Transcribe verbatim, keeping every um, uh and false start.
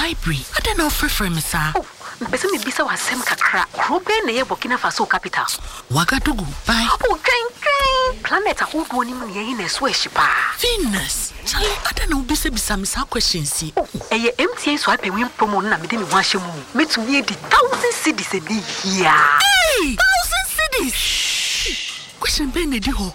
library. I don't know for frame, sir. Oh, mpese me bisa wasem kakra. Krobe na ye Burkina Faso capital. Wagadugu, bye. Oh, train, train. Planet ahodo ni mu ne ye na so ehyipa. Venus. Charlie, I don't know bisa bisa me sa questions si. Oh, eye M T A so ape win promo na me de me ho ahye mu. Metumi e di thousand cedis e di here. Hey! Thousand cedis. Question ben e di ho.